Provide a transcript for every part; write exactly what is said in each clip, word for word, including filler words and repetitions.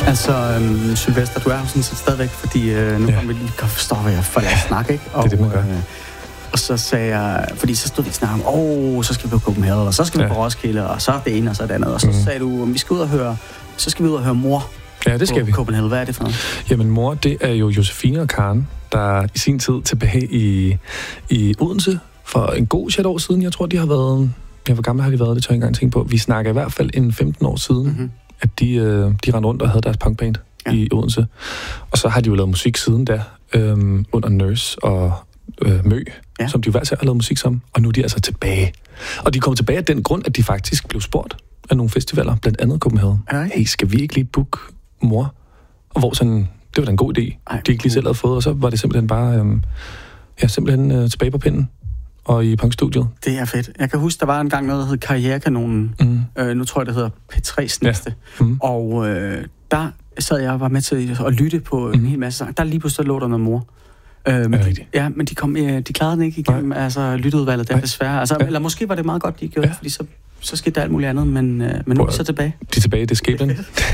Altså, øhm, Sylvester, du er jo sådan set stadigvæk, fordi øh, nu ja. kommer vi lige og forstår, hvad jeg får lade snak, ikke? Og, det er det, man gør. Øh, og så sagde jeg, fordi så stod vi og snakkede om, åh, oh, så skal vi på Copenhagen, og så skal vi ja. på Roskilde, og så det ene, og så det andet. Og så mm. sagde du, om vi skal ud og høre, så skal vi ud og høre Mor. Ja, det skal vi. Copenhagen, hvad er det for noget? Jamen, Mor, det er jo Josefine og Karen, der i sin tid tilbage i, i Odense for en god chat år siden. Jeg tror, de har været... Ja, hvor gamle har de været? Det tør jeg ikke engang tænke på. Vi snakker i hvert fald en femten år siden, mm-hmm. at de, øh, de rendte rundt og havde deres punkband ja. i Odense. Og så har de jo lavet musik siden da, øh, under Nurse og øh, Mø, ja. som de jo hver har lavet musik som. Og nu er de altså tilbage. Og de kom tilbage af den grund, at de faktisk blev spurgt af nogle festivaler, blandt andet Copenhagen. Hey, skal vi ikke lige book Mor? Og hvor sådan, det var da en god idé, Ej, de ikke lige selv havde fået. Og så var det simpelthen bare, øh, ja, simpelthen øh, tilbage på pinden. Og i punkstudiet. Det er fedt. Jeg kan huske, der var engang noget, der hed Karrierekanonen. Mm. Øh, nu tror jeg, det hedder P tre's næste. Ja. Mm. Og øh, der sad jeg og var med til at lytte på mm. en hel masse sang. Der lige pludselig lå der noget Mor. Øh, men de, ja, men de, kom, øh, de klarede den ikke igennem altså, lytteudvalget der, Nej. desværre. Altså, ja. Eller måske var det meget godt, de gjorde, ja. fordi så, så skete der alt muligt andet, men, øh, men nu er vi så tilbage. De er tilbage, det er skæbnen.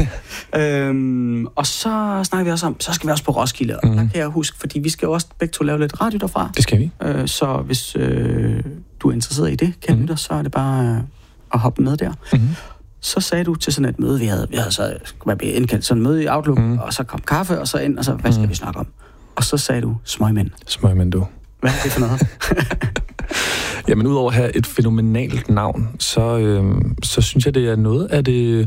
øhm, og så snakker vi også om, så skal vi også på Roskilde. Og mm. der kan jeg huske, fordi vi skal jo også begge to lave lidt radio derfra. Det skal vi. Øh, så hvis øh, du er interesseret i det, kan mm. du, så er det bare øh, at hoppe med der. Mm. Så sagde du til sådan et møde, vi havde, vi havde så skulle være indkaldt sådan et møde i Outlook, mm. og så kom kaffe, og så ind, og så, hvad skal mm. vi snakke om? Og så sagde du, smøgmænd. Smøgmænd, du. Hvad er det for noget? Jamen, udover at have et fænomenalt navn, så, øhm, så synes jeg, det er noget af det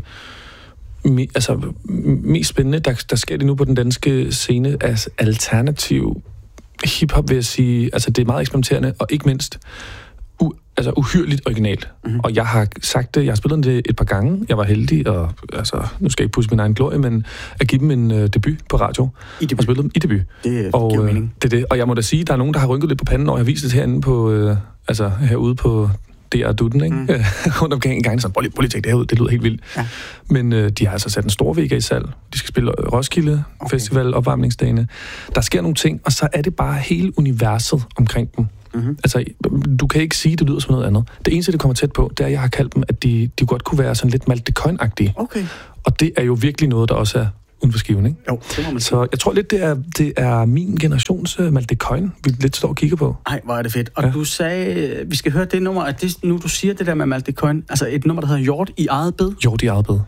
me, altså, mest spændende, der, der sker det nu på den danske scene, altså alternativ hiphop, vil jeg sige. Altså, det er meget eksperimenterende, og ikke mindst u, altså, uhyrligt originalt. Mm-hmm. Og jeg har sagt det, jeg har spillet det et par gange. Jeg var heldig, og altså, nu skal jeg ikke pusse min egen glorie, men at give dem en uh, debut på radio. I debut? Og spillet dem i debut. Det og, giver mening. Det er det. Og jeg må da sige, der er nogen, der har rynket lidt på panden, og jeg har vist det herinde på, uh, altså herude på D R Dutten, ikke? Mm. Rundt omkring en gang, sådan, prøv lige, prøv lige at det herud, det lyder helt vildt. Ja. Men uh, de har altså sat en stor vega i salg. De skal spille Roskilde okay. Festival, opvarmningsdagene. Der sker nogle ting, og så er det bare hele universet omkring dem. Mm-hmm. Altså, du kan ikke sige, det lyder som noget andet. Det eneste, det kommer tæt på, det er, at jeg har kaldt dem, at de, de godt kunne være sådan lidt Malte Coyne-agtige. Okay. Og det er jo virkelig noget, der også er uden for skiven, ikke? Jo, det må man sige. Så jeg tror lidt, det er, det er min generations uh, Malte Coyne, vi lidt står og kigger på. Ej, hvor er det fedt. Og ja. du sagde, vi skal høre det nummer, at det, nu du siger det der med Malte Coyne, altså et nummer, der hedder Hjort i eget bed. Hjort i eget bed.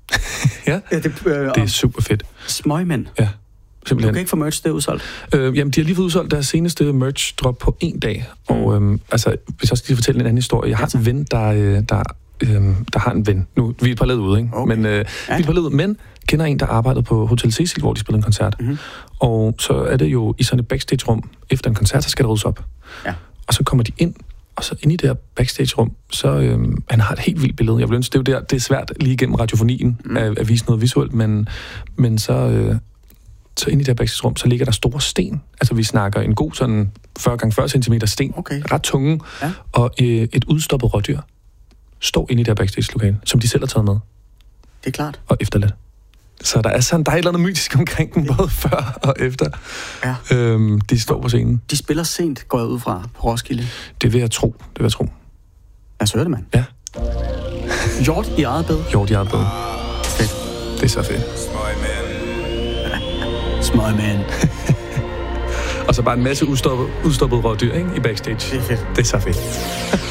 ja, ja det, øh, det er super fedt. Smøgmænd. Ja. Simpelthen. Du kan ikke få merch, det er udsolgt? Øh, jamen, de har lige fået udsolgt deres seneste merch-drop på en dag. Mm. Og øhm, altså, hvis jeg skal fortælle en anden historie. Jeg har en ven, der, øh, der, øh, der har en ven. Nu, vi er et par led ude, ikke? Okay. Men, øh, ja. vi er et par led ude, men kender en, der arbejdede på Hotel Cecil, hvor de spillede en koncert. Mm-hmm. Og så er det jo i sådan et backstage-rum. Efter en koncert, så skal der ryddes op. Ja. Og så kommer de ind, og så ind i det her backstage-rum, så øh, han har et helt vildt billede. Jeg vil ønske, det er jo der, det er svært lige gennem radiofonien mm. at, at vise noget visuelt, men, men så... Øh, så inde i det her backstage-rum, så ligger der store sten. Altså, vi snakker en god sådan fyrre gange fyrre centimeter sten. Okay. Ret tunge. Ja. Og øh, et udstoppet rådyr står inde i det her backstage-lokale, som de selv har taget med. Det er klart. Og efterladt. Så der er sådan, der er et eller andet mytisk omkring dem, både før og efter. Ja. Øhm, de står på scenen. De spiller sent, går jeg ud fra, på Roskilde. Det vil jeg tro. Det vil jeg tro. Lad os høre det, mand. Ja. Hjort i eget bed. Hjort i eget bed. Fedt. Det er så fedt. Smøgmænd. Og så bare en masse udstoppet, udstoppet rådyr, ikke? I backstage. Det er fedt. Det er så fedt.